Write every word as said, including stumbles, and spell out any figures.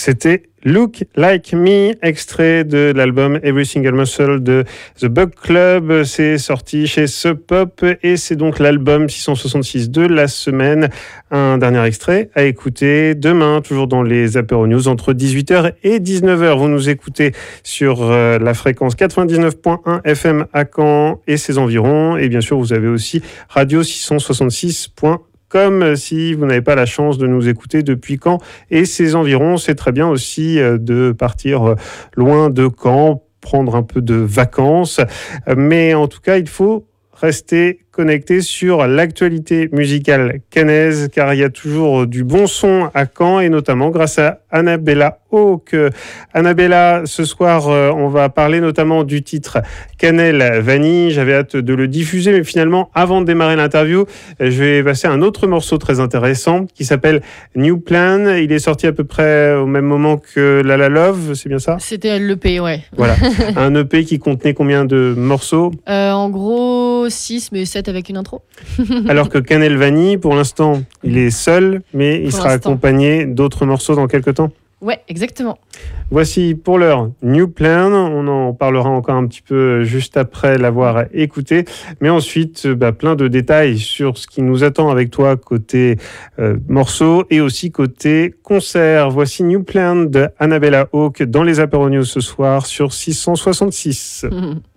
C'était Look Like Me, extrait de l'album Every Single Muscle de The Bug Club. C'est sorti chez Sub Pop et c'est donc l'album six cent soixante-six de la semaine. Un dernier extrait à écouter demain, toujours dans les Apéro News, entre dix-huit heures et dix-neuf heures. Vous nous écoutez sur euh, la fréquence quatre-vingt-dix-neuf point un F M à Caen et ses environs. Et bien sûr, vous avez aussi radio six cent soixante-six point com. Comme si vous n'avez pas la chance de nous écouter depuis Caen et ses environs, c'est très bien aussi de partir loin de Caen, prendre un peu de vacances. Mais en tout cas, il faut rester connecté sur l'actualité musicale caennaise, car il y a toujours du bon son à Caen, et notamment grâce à Annabella Hawk. Annabella, ce soir, on va parler notamment du titre Cannelle Vanille. J'avais hâte de le diffuser, mais finalement, avant de démarrer l'interview, je vais passer à un autre morceau très intéressant qui s'appelle New Plan. Il est sorti à peu près au même moment que La La Love, c'est bien ça ? C'était l'E P, ouais. Voilà, un E P qui contenait combien de morceaux ? euh, En gros, six, mais sept avec une intro. Alors que Cannelle Vanille, pour l'instant, il est seul, mais il Pour sera l'instant. accompagné d'autres morceaux dans quelques temps. Ouais, exactement. Voici pour l'heure New Plan. On en parlera encore un petit peu juste après l'avoir écouté. Mais ensuite, bah, plein de détails sur ce qui nous attend avec toi côté euh, morceaux et aussi côté concert. Voici New Plan de Annabella Hawk dans les Apéro News ce soir sur six cent soixante-six.